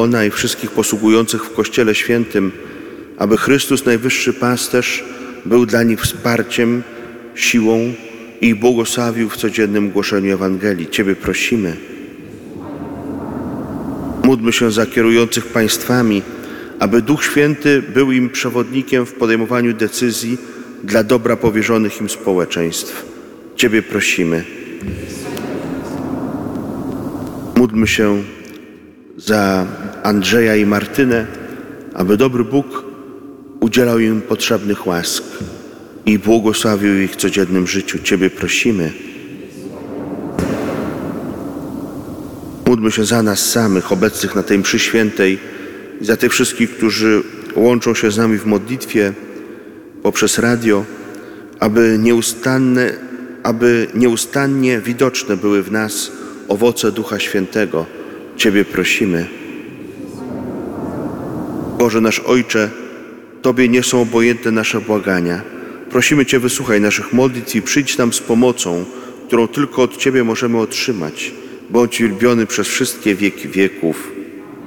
Leona i wszystkich posługujących w Kościele Świętym, aby Chrystus, Najwyższy Pasterz, był dla nich wsparciem, siłą i ich błogosławił w codziennym głoszeniu Ewangelii. Ciebie prosimy. Módlmy się za kierujących państwami, aby Duch Święty był im przewodnikiem w podejmowaniu decyzji dla dobra powierzonych im społeczeństw. Ciebie prosimy. Módlmy się za Andrzeja i Martynę, aby dobry Bóg udzielał im potrzebnych łask i błogosławił ich w codziennym życiu. Ciebie prosimy. Módlmy się za nas samych, obecnych na tej mszy świętej i za tych wszystkich, którzy łączą się z nami w modlitwie poprzez radio, aby nieustannie widoczne były w nas owoce Ducha Świętego. Ciebie prosimy. Boże nasz Ojcze, Tobie nie są obojętne nasze błagania. Prosimy Cię, wysłuchaj naszych modlitw i przyjdź nam z pomocą, którą tylko od Ciebie możemy otrzymać. Bądź wielbiony przez wszystkie wieki wieków.